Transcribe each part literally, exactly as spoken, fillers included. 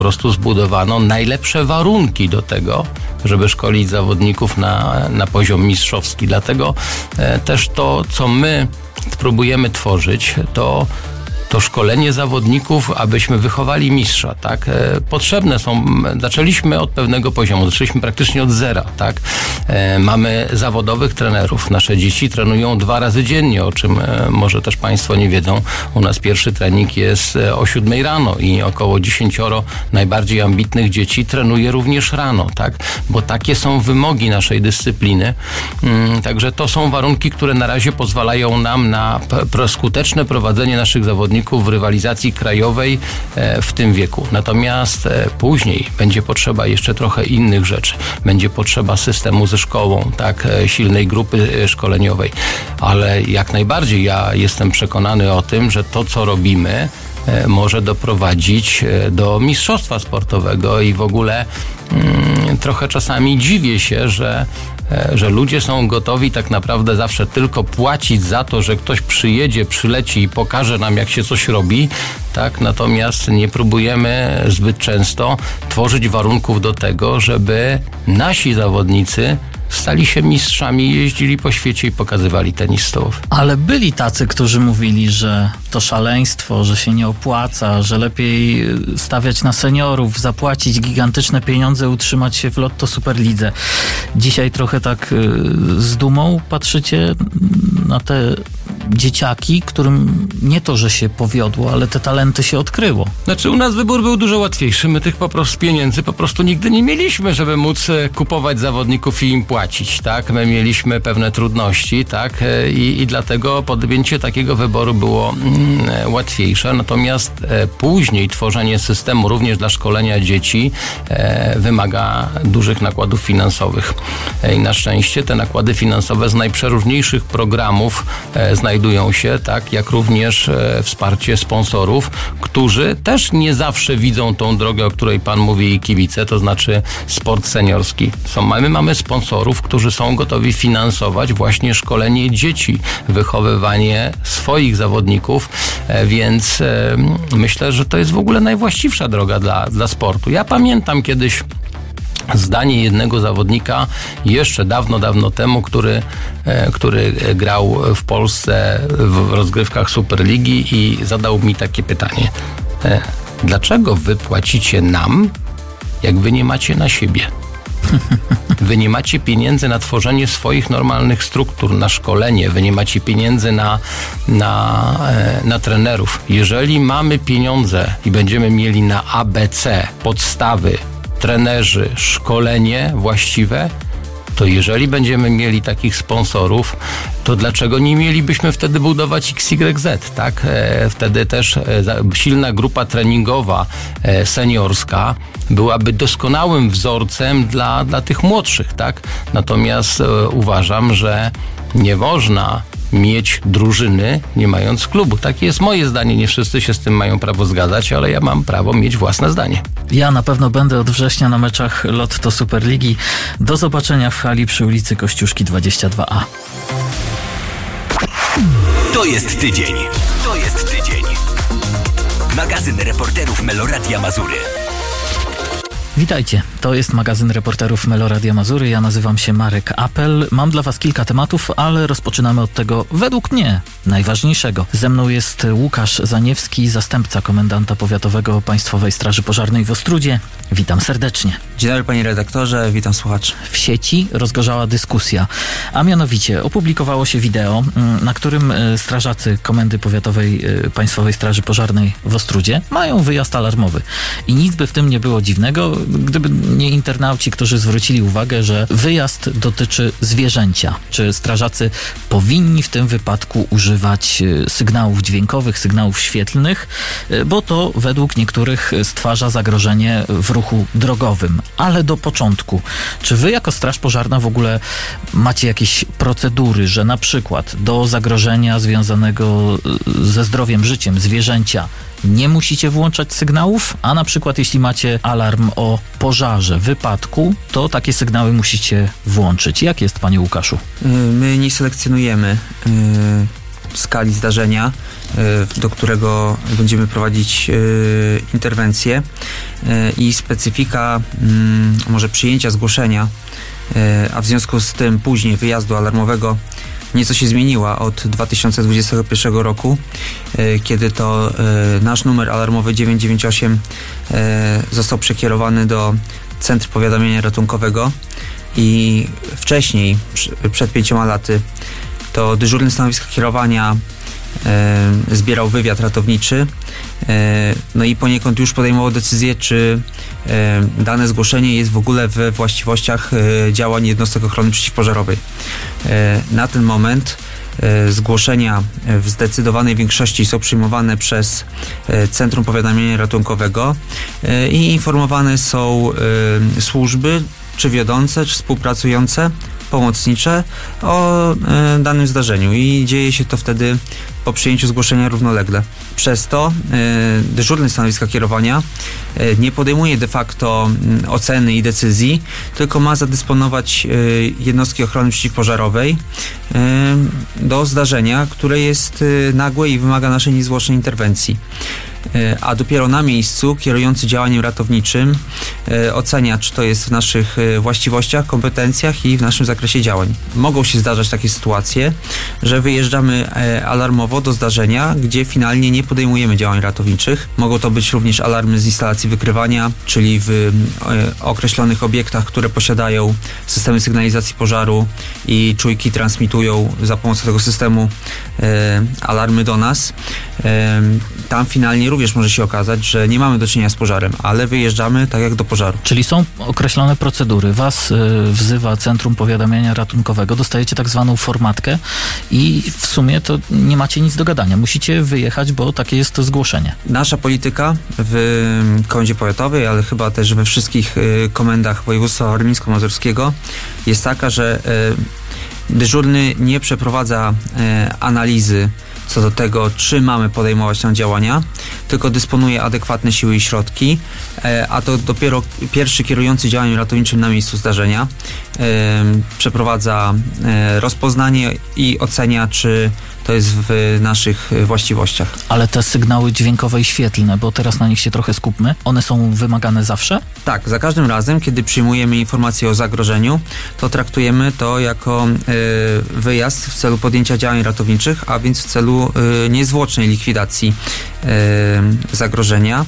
Po prostu zbudowano najlepsze warunki do tego, żeby szkolić zawodników na, na poziom mistrzowski. Dlatego e, też to, co my próbujemy tworzyć, to to szkolenie zawodników, abyśmy wychowali mistrza, tak? E, potrzebne są, zaczęliśmy od pewnego poziomu, zaczęliśmy praktycznie od zera, tak? E, mamy zawodowych trenerów, nasze dzieci trenują dwa razy dziennie, o czym e, może też Państwo nie wiedzą. U nas pierwszy trening jest e, o siódmej rano i około dziesięcioro najbardziej ambitnych dzieci trenuje również rano, tak? Bo takie są wymogi naszej dyscypliny. Mm, także to są warunki, które na razie pozwalają nam na p- skuteczne prowadzenie naszych zawodników w rywalizacji krajowej w tym wieku. Natomiast później będzie potrzeba jeszcze trochę innych rzeczy. Będzie potrzeba systemu ze szkołą, tak, silnej grupy szkoleniowej. Ale jak najbardziej ja jestem przekonany o tym, że to, co robimy, może doprowadzić do mistrzostwa sportowego i w ogóle mm, trochę czasami dziwię się, że że ludzie są gotowi tak naprawdę zawsze tylko płacić za to, że ktoś przyjedzie, przyleci i pokaże nam, jak się coś robi, tak? Natomiast nie próbujemy zbyt często tworzyć warunków do tego, żeby nasi zawodnicy stali się mistrzami, jeździli po świecie i pokazywali tenis stołowy. Ale byli tacy, którzy mówili, że to szaleństwo, że się nie opłaca, że lepiej stawiać na seniorów, zapłacić gigantyczne pieniądze, utrzymać się w Lotto Superlidze. Dzisiaj trochę tak z dumą patrzycie na te dzieciaki, którym nie to, że się powiodło, ale te talenty się odkryło. Znaczy u nas wybór był dużo łatwiejszy. My tych po prostu pieniędzy po prostu nigdy nie mieliśmy, żeby móc kupować zawodników i im płacić, tak? My mieliśmy pewne trudności, tak? I, i dlatego podjęcie takiego wyboru było mm, łatwiejsze. Natomiast e, później tworzenie systemu również dla szkolenia dzieci e, wymaga dużych nakładów finansowych. E, I na szczęście te nakłady finansowe z najprzeróżniejszych programów e, znajdują się, tak? Jak również e, wsparcie sponsorów, którzy też nie zawsze widzą tą drogę, o której Pan mówi, i kibice, to znaczy sport seniorski. Są, my mamy sponsorów, którzy są gotowi finansować właśnie szkolenie dzieci, wychowywanie swoich zawodników, e, więc e, myślę, że to jest w ogóle najwłaściwsza droga dla, dla sportu. Ja pamiętam kiedyś zdanie jednego zawodnika jeszcze dawno, dawno temu, który, e, który grał w Polsce w rozgrywkach Superligi i zadał mi takie pytanie. E, dlaczego wy płacicie nam, jak wy nie macie na siebie? Wy nie macie pieniędzy na tworzenie swoich normalnych struktur, na szkolenie, wy nie macie pieniędzy na, na, na trenerów. Jeżeli mamy pieniądze i będziemy mieli na A B C, podstawy, trenerzy, szkolenie właściwe, to jeżeli będziemy mieli takich sponsorów, to dlaczego nie mielibyśmy wtedy budować X Y Z, tak? E, wtedy też e, silna grupa treningowa, e, seniorska byłaby doskonałym wzorcem dla, dla tych młodszych, tak? Natomiast e, uważam, że nie można mieć drużyny, nie mając klubu. Takie jest moje zdanie. Nie wszyscy się z tym mają prawo zgadzać, ale ja mam prawo mieć własne zdanie. Ja na pewno będę od września na meczach Lotto Superligi. Do zobaczenia w hali przy ulicy Kościuszki dwadzieścia dwa A. To jest tydzień. To jest tydzień. Magazyn reporterów Meloradia Mazury. Witajcie, to jest magazyn reporterów Meloradia Mazury. Ja nazywam się Marek Apel. Mam dla was kilka tematów, ale rozpoczynamy od tego, według mnie, najważniejszego. Ze mną jest Łukasz Zaniewski, zastępca komendanta powiatowego Państwowej Straży Pożarnej w Ostródzie. Witam serdecznie. Dzień dobry panie redaktorze, witam słuchaczy. W sieci rozgorzała dyskusja, a mianowicie opublikowało się wideo, na którym strażacy Komendy Powiatowej Państwowej Straży Pożarnej w Ostródzie mają wyjazd alarmowy. I nic by w tym nie było dziwnego, gdyby nie internauci, którzy zwrócili uwagę, że wyjazd dotyczy zwierzęcia. Czy strażacy powinni w tym wypadku używać sygnałów dźwiękowych, sygnałów świetlnych, bo to według niektórych stwarza zagrożenie w ruchu drogowym. Ale do początku, czy wy jako Straż Pożarna w ogóle macie jakieś procedury, że na przykład do zagrożenia związanego ze zdrowiem, życiem zwierzęcia nie musicie włączać sygnałów, a na przykład jeśli macie alarm o pożarze, wypadku, to takie sygnały musicie włączyć. Jak jest, panie Łukaszu? My nie selekcjonujemy skali zdarzenia, do którego będziemy prowadzić interwencję i specyfika może przyjęcia zgłoszenia, a w związku z tym później wyjazdu alarmowego nieco się zmieniła od dwa tysiące dwudziestego pierwszego roku, kiedy to nasz numer alarmowy dziewięć dziewięć osiem został przekierowany do Centrum Powiadamiania Ratunkowego i wcześniej, przed pięcioma laty, to dyżurny stanowiska kierowania e, zbierał wywiad ratowniczy, e, no i poniekąd już podejmował decyzję, czy e, dane zgłoszenie jest w ogóle we właściwościach e, działań jednostek ochrony przeciwpożarowej. E, na ten moment e, zgłoszenia w zdecydowanej większości są przyjmowane przez e, Centrum Powiadamiania Ratunkowego e, i informowane są e, służby, czy wiodące, czy współpracujące, pomocnicze o e, danym zdarzeniu i dzieje się to wtedy po przyjęciu zgłoszenia równolegle. Przez to e, dyżurny stanowiska kierowania e, nie podejmuje de facto m, oceny i decyzji, tylko ma zadysponować e, jednostki ochrony przeciwpożarowej e, do zdarzenia, które jest e, nagłe i wymaga naszej niezwłocznej interwencji. A dopiero na miejscu kierujący działaniem ratowniczym e, ocenia, czy to jest w naszych e, właściwościach, kompetencjach i w naszym zakresie działań. Mogą się zdarzać takie sytuacje, że wyjeżdżamy e, alarmowo do zdarzenia, gdzie finalnie nie podejmujemy działań ratowniczych. Mogą to być również alarmy z instalacji wykrywania, czyli w e, określonych obiektach, które posiadają systemy sygnalizacji pożaru i czujki transmitują za pomocą tego systemu e, alarmy do nas. E, tam finalnie również może się okazać, że nie mamy do czynienia z pożarem, ale wyjeżdżamy tak jak do pożaru. Czyli są określone procedury. Was y, wzywa Centrum Powiadamiania Ratunkowego, dostajecie tak zwaną formatkę i w sumie to nie macie nic do gadania. Musicie wyjechać, bo takie jest to zgłoszenie. Nasza polityka w komendzie powiatowej, ale chyba też we wszystkich y, komendach województwa warmińsko-mazurskiego jest taka, że y, dyżurny nie przeprowadza y, analizy co do tego, czy mamy podejmować tam działania, tylko dysponuje adekwatne siły i środki, a to dopiero pierwszy kierujący działaniem ratowniczym na miejscu zdarzenia przeprowadza rozpoznanie i ocenia, czy to jest w naszych właściwościach. Ale te sygnały dźwiękowe i świetlne, bo teraz na nich się trochę skupmy, one są wymagane zawsze? Tak, za każdym razem, kiedy przyjmujemy informację o zagrożeniu, to traktujemy to jako y, wyjazd w celu podjęcia działań ratowniczych, a więc w celu y, niezwłocznej likwidacji y, zagrożenia.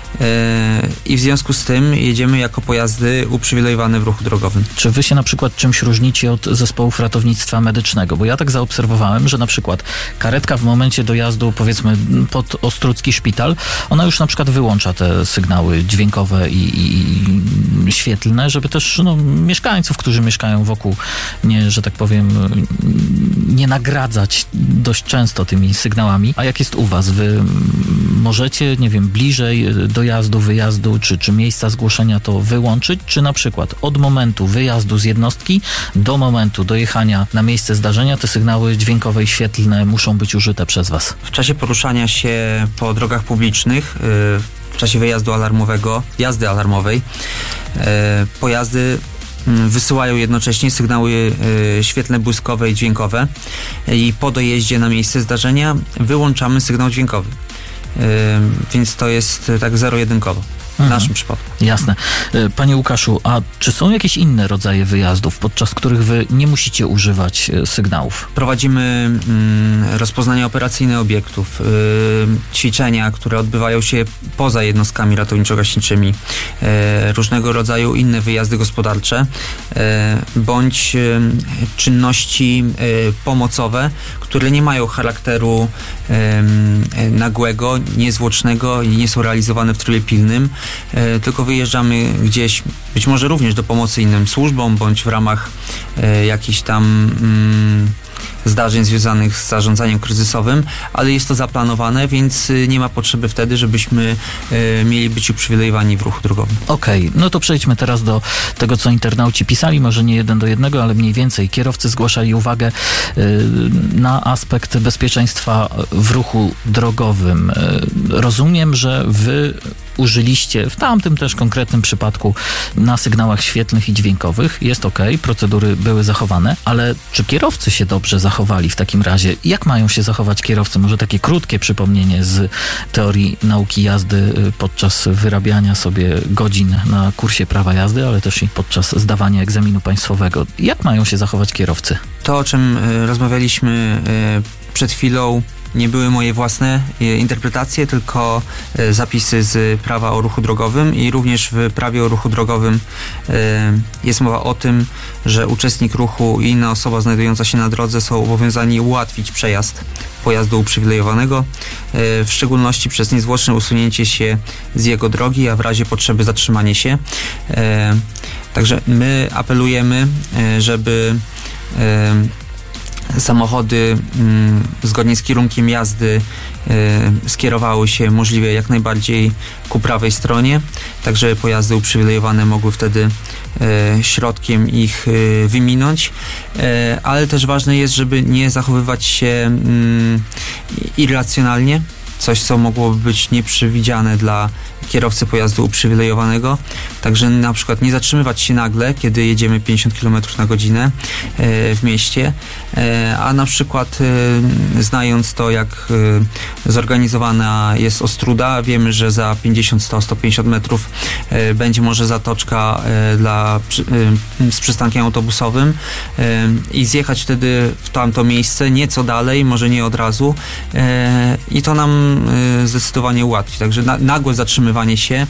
I w związku z tym jedziemy jako pojazdy uprzywilejowane w ruchu drogowym. Czy wy się na przykład czymś różnicie od zespołów ratownictwa medycznego? Bo ja tak zaobserwowałem, że na przykład karetka w momencie dojazdu, powiedzmy, pod Ostródzki szpital, ona już na przykład wyłącza te sygnały dźwiękowe i, i świetlne, żeby też no, mieszkańców, którzy mieszkają wokół, nie, że tak powiem, nie nagradzać dość często tymi sygnałami. A jak jest u was? Wy możecie, nie wiem, bliżej dojazdu, wyjazdu, czy, czy miejsca zgłoszenia to wyłączyć, czy na przykład od momentu wyjazdu z jednostki do momentu dojechania na miejsce zdarzenia te sygnały dźwiękowe i świetlne muszą być użyte przez was? W czasie poruszania się po drogach publicznych, w czasie wyjazdu alarmowego, jazdy alarmowej, pojazdy wysyłają jednocześnie sygnały świetlne, błyskowe i dźwiękowe i po dojeździe na miejsce zdarzenia wyłączamy sygnał dźwiękowy. Więc to jest tak zero-jedynkowo w mhm. naszym przypadku. Jasne. Panie Łukaszu, a czy są jakieś inne rodzaje wyjazdów, podczas których wy nie musicie używać sygnałów? Prowadzimy mm, rozpoznanie operacyjne obiektów, y, ćwiczenia, które odbywają się poza jednostkami ratowniczo-gaśniczymi, y, różnego rodzaju inne wyjazdy gospodarcze, y, bądź y, czynności y, pomocowe, które nie mają charakteru y, nagłego, niezwłocznego i nie są realizowane w trybie pilnym, y, tylko wyjeżdżamy gdzieś, być może również do pomocy innym służbom, bądź w ramach y, jakichś tam mm, zdarzeń związanych z zarządzaniem kryzysowym, ale jest to zaplanowane, więc nie ma potrzeby wtedy, żebyśmy y, mieli być uprzywilejowani w ruchu drogowym. Okej, okay, no to przejdźmy teraz do tego, co internauci pisali, może nie jeden do jednego, ale mniej więcej. Kierowcy zgłaszali uwagę y, na aspekt bezpieczeństwa w ruchu drogowym. Y, rozumiem, że wy użyliście w tamtym też konkretnym przypadku na sygnałach świetlnych i dźwiękowych. Jest ok, procedury były zachowane, ale czy kierowcy się dobrze zachowali w takim razie? Jak mają się zachować kierowcy? Może takie krótkie przypomnienie z teorii nauki jazdy podczas wyrabiania sobie godzin na kursie prawa jazdy, ale też i podczas zdawania egzaminu państwowego. Jak mają się zachować kierowcy? To, o czym y, rozmawialiśmy y, przed chwilą, nie były moje własne y, interpretacje, tylko y, zapisy z prawa o ruchu drogowym i również w prawie o ruchu drogowym y, jest mowa o tym, że uczestnik ruchu i inna osoba znajdująca się na drodze są obowiązani ułatwić przejazd pojazdu uprzywilejowanego, y, w szczególności przez niezwłoczne usunięcie się z jego drogi, a w razie potrzeby zatrzymanie się. Y, także my apelujemy, y, żeby y, samochody y, zgodnie z kierunkiem jazdy y, skierowały się możliwie jak najbardziej ku prawej stronie, tak żeby pojazdy uprzywilejowane mogły wtedy y, środkiem ich y, wyminąć, y, ale też ważne jest, żeby nie zachowywać się y, irracjonalnie, coś co mogłoby być nieprzewidziane dla kierowcy pojazdu uprzywilejowanego, także na przykład nie zatrzymywać się nagle, kiedy jedziemy pięćdziesiąt kilometrów na godzinę e, w mieście, e, a na przykład e, znając to, jak e, zorganizowana jest Ostróda, wiemy, że za pięćdziesiąt, sto, sto pięćdziesiąt metrów e, będzie może zatoczka e, dla, e, z przystankiem autobusowym e, i zjechać wtedy w tamto miejsce, nieco dalej, może nie od razu e, i to nam e, zdecydowanie ułatwi, także na, nagłe zatrzymywanie się e,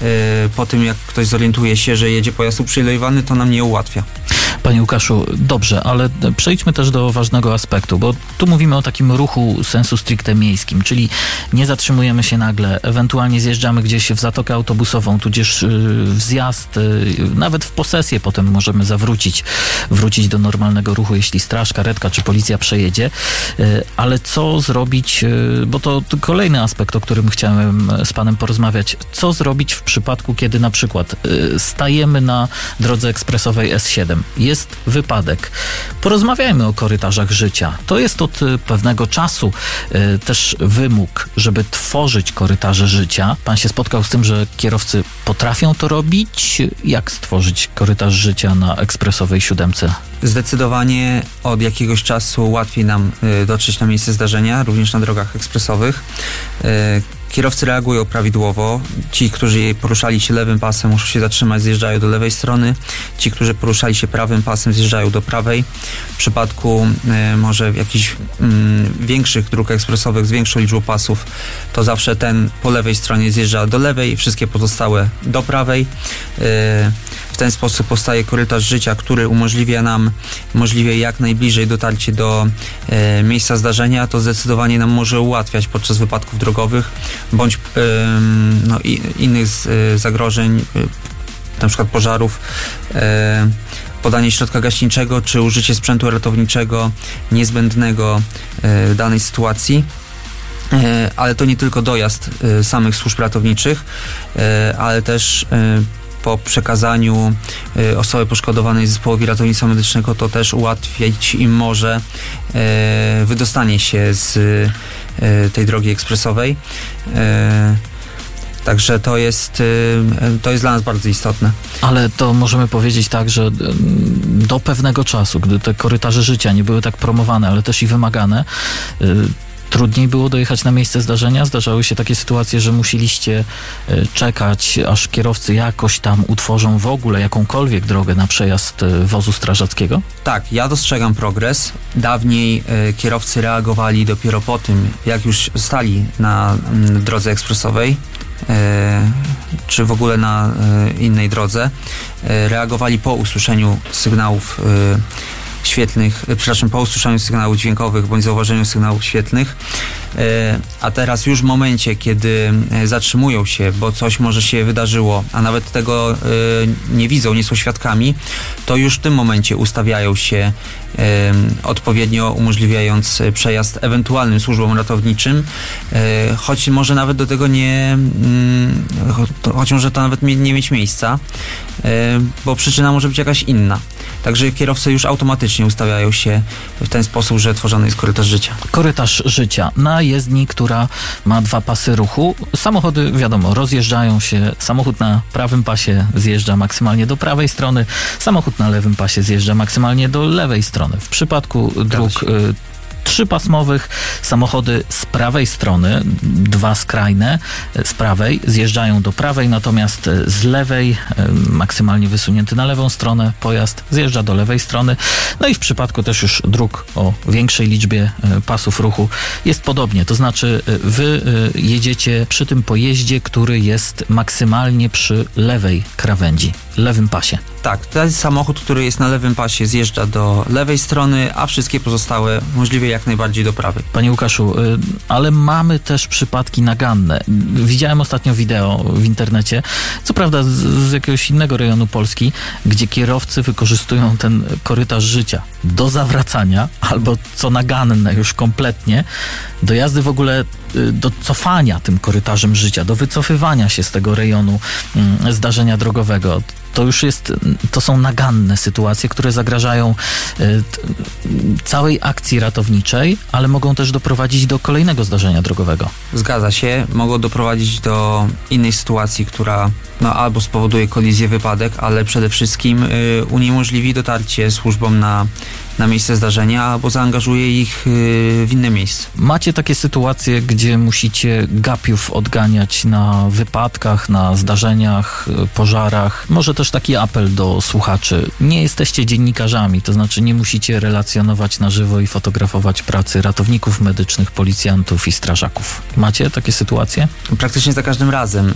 po tym, jak ktoś zorientuje się, że jedzie pojazd uprzywilejowany, to nam nie ułatwia. Panie Łukaszu, dobrze, ale przejdźmy też do ważnego aspektu, bo tu mówimy o takim ruchu sensu stricte miejskim, czyli nie zatrzymujemy się nagle, ewentualnie zjeżdżamy gdzieś w zatokę autobusową, tudzież w zjazd, nawet w posesję potem możemy zawrócić, wrócić do normalnego ruchu, jeśli straż, karetka czy policja przejedzie, ale co zrobić, bo to kolejny aspekt, o którym chciałem z panem porozmawiać, co zrobić w przypadku, kiedy na przykład stajemy na drodze ekspresowej S siedem, jest wypadek. Porozmawiajmy o korytarzach życia. To jest od pewnego czasu y, też wymóg, żeby tworzyć korytarze życia. Pan się spotkał z tym, że kierowcy potrafią to robić? Jak stworzyć korytarz życia na ekspresowej siódemce? Zdecydowanie od jakiegoś czasu łatwiej nam y, dotrzeć na miejsce zdarzenia, również na drogach ekspresowych. Y, Kierowcy reagują prawidłowo. Ci, którzy poruszali się lewym pasem, muszą się zatrzymać, zjeżdżają do lewej strony. Ci, którzy poruszali się prawym pasem, zjeżdżają do prawej. W przypadku y, może jakichś y, większych dróg ekspresowych z większą liczbą pasów, to zawsze ten po lewej stronie zjeżdża do lewej, wszystkie pozostałe do prawej. Y, w ten sposób powstaje korytarz życia, który umożliwia nam możliwie jak najbliżej dotarcie do y, miejsca zdarzenia. To zdecydowanie nam może ułatwiać podczas wypadków drogowych bądź y, no, i, innych z, y, zagrożeń, y, na przykład pożarów, y, podanie środka gaśniczego czy użycie sprzętu ratowniczego niezbędnego y, w danej sytuacji. Y, ale to nie tylko dojazd y, samych służb ratowniczych, y, ale też y, po przekazaniu y, osoby poszkodowanej zespołowi ratownictwa medycznego, to też ułatwić im może y, wydostanie się z y, tej drogi ekspresowej. Y, Także to jest, to jest dla nas bardzo istotne. Ale to możemy powiedzieć tak, że do pewnego czasu, gdy te korytarze życia nie były tak promowane, ale też i wymagane, trudniej było dojechać na miejsce zdarzenia? Zdarzały się takie sytuacje, że musieliście czekać, aż kierowcy jakoś tam utworzą w ogóle jakąkolwiek drogę na przejazd wozu strażackiego? Tak, ja dostrzegam progres. Dawniej y, kierowcy reagowali dopiero po tym, jak już stali na y, drodze ekspresowej, y, czy w ogóle na y, innej drodze. Y, reagowali po usłyszeniu sygnałów y, świetlnych, przepraszam, po usłyszeniu sygnałów dźwiękowych bądź zauważeniu sygnałów świetlnych, a teraz już w momencie, kiedy zatrzymują się, bo coś może się wydarzyło, a nawet tego nie widzą, nie są świadkami, to już w tym momencie ustawiają się odpowiednio, umożliwiając przejazd ewentualnym służbom ratowniczym, choć może nawet do tego nie, choć może to nawet nie mieć miejsca, bo przyczyna może być jakaś inna. Także kierowcy już automatycznie faktycznie ustawiają się w ten sposób, że tworzony jest korytarz życia. Korytarz życia na jezdni, która ma dwa pasy ruchu. Samochody, wiadomo, rozjeżdżają się. Samochód na prawym pasie zjeżdża maksymalnie do prawej strony, samochód na lewym pasie zjeżdża maksymalnie do lewej strony. W przypadku dróg y, trzypasmowych samochody z prawej strony, dwa skrajne z prawej zjeżdżają do prawej, natomiast z lewej, maksymalnie wysunięty na lewą stronę pojazd zjeżdża do lewej strony. No i w przypadku też już dróg o większej liczbie pasów ruchu jest podobnie. To znaczy wy jedziecie przy tym pojeździe, który jest maksymalnie przy lewej krawędzi, lewym pasie. Tak, ten samochód, który jest na lewym pasie, zjeżdża do lewej strony, a wszystkie pozostałe możliwie jak najbardziej do prawej. Panie Łukaszu, ale mamy też przypadki naganne. Widziałem ostatnio wideo w internecie, co prawda z, z jakiegoś innego rejonu Polski, gdzie kierowcy wykorzystują ten korytarz życia do zawracania, albo co naganne już kompletnie, do jazdy w ogóle, do cofania tym korytarzem życia, do wycofywania się z tego rejonu mm, zdarzenia drogowego. To już jest, to są naganne sytuacje, które zagrażają y, t, całej akcji ratowniczej, ale mogą też doprowadzić do kolejnego zdarzenia drogowego. Zgadza się, mogą doprowadzić do innej sytuacji, która no, albo spowoduje kolizję, wypadek, ale przede wszystkim y, uniemożliwi dotarcie służbom na na miejsce zdarzenia, albo zaangażuje ich w inne miejsce. Macie takie sytuacje, gdzie musicie gapiów odganiać na wypadkach, na zdarzeniach, pożarach. Może też taki apel do słuchaczy. Nie jesteście dziennikarzami, to znaczy nie musicie relacjonować na żywo i fotografować pracy ratowników medycznych, policjantów i strażaków. Macie takie sytuacje? Praktycznie za każdym razem. Yy,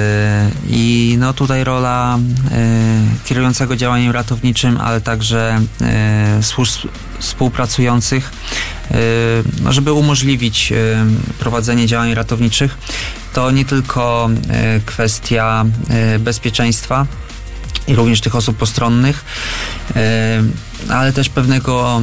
I no tutaj rola yy, kierującego działaniem ratowniczym, ale także yy, służb współpracujących, no żeby umożliwić prowadzenie działań ratowniczych, to nie tylko kwestia bezpieczeństwa i również tych osób postronnych, ale też pewnego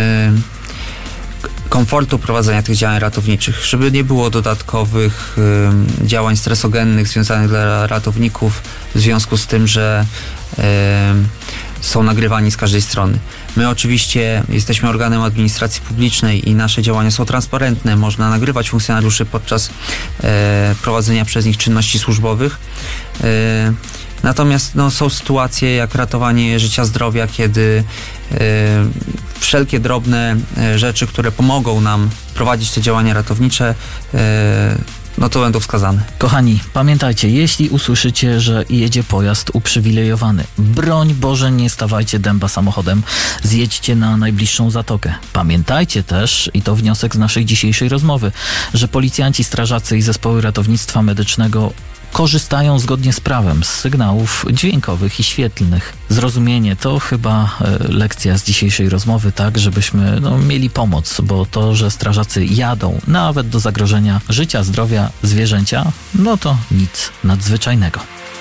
komfortu prowadzenia tych działań ratowniczych, żeby nie było dodatkowych y, działań stresogennych związanych dla ratowników w związku z tym, że y, są nagrywani z każdej strony. My oczywiście jesteśmy organem administracji publicznej i nasze działania są transparentne. Można nagrywać funkcjonariuszy podczas y, prowadzenia przez nich czynności służbowych. Y, Natomiast no, są sytuacje jak ratowanie życia, zdrowia, kiedy y, wszelkie drobne y, rzeczy, które pomogą nam prowadzić te działania ratownicze, y, no to będą wskazane. Kochani, pamiętajcie, jeśli usłyszycie, że jedzie pojazd uprzywilejowany, broń Boże, nie stawajcie dęba samochodem, zjedźcie na najbliższą zatokę. Pamiętajcie też, i to wniosek z naszej dzisiejszej rozmowy, że policjanci, strażacy i zespoły ratownictwa medycznego korzystają zgodnie z prawem z sygnałów dźwiękowych i świetlnych. Zrozumienie to chyba e, lekcja z dzisiejszej rozmowy, tak, żebyśmy no, mieli pomoc, bo to, że strażacy jadą nawet do zagrożenia życia, zdrowia zwierzęcia, no to nic nadzwyczajnego.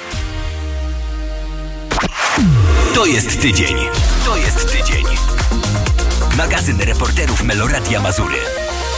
To jest tydzień. To jest tydzień. Magazyn reporterów Meloradia Mazury.